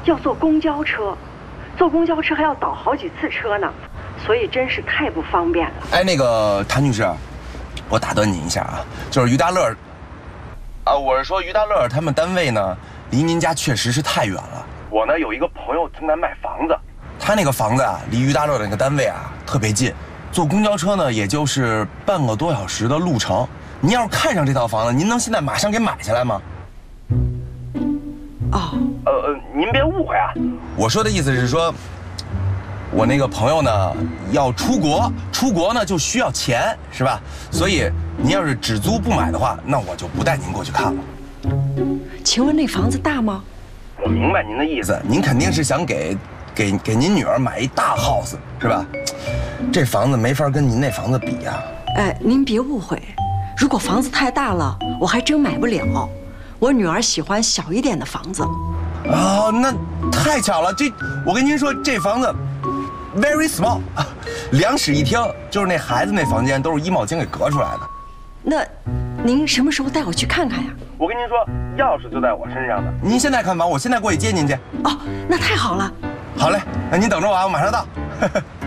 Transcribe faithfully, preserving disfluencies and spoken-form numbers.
要坐公交车，坐公交车还要倒好几次车呢，所以真是太不方便了。 哎，那个谭女士，我打断您一下啊，就是于大乐，啊，我是说于大乐他们单位呢，离您家确实是太远了。我呢有一个朋友正在卖房子，他那个房子啊，离于大乐那个单位啊特别近，坐公交车呢也就是半个多小时的路程。您要是看上这套房子，您能现在马上给买下来吗？ 哦， 呃呃，您别误会啊，我说的意思是说，我那个朋友呢要出国，出国呢就需要钱，是吧？所以您要是只租不买的话，那我就不带您过去看了。 请问那房子大吗？ 我明白您的意思，您肯定是想给给给您女儿买一大 house， 是吧？这房子没法跟您那房子比呀。 哎，您别误会，如果房子太大了，我还真买不了。我女儿喜欢小一点的房子。 啊，那太巧了，这我跟您说，这房子 very small， 两室一厅，就是那孩子那房间都是衣帽间给隔出来的。 那您什么时候带我去看看呀？ 我跟您说，钥匙就在我身上呢。您现在看房，我现在过去接您去。 哦，那太好了。 好嘞，那您等着我啊，我马上到。